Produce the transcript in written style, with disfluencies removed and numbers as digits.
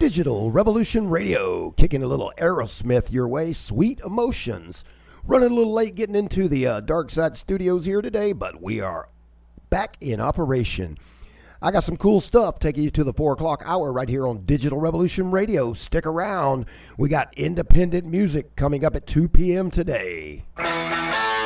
Digital Revolution Radio, kicking a little Aerosmith your way, Sweet Emotions. Running a little late getting into the Dark Side Studios here today, but we are back in operation. I got some cool stuff taking you to the 4 o'clock hour right here on Digital Revolution Radio. Stick around. We got independent music coming up at 2 p.m. today.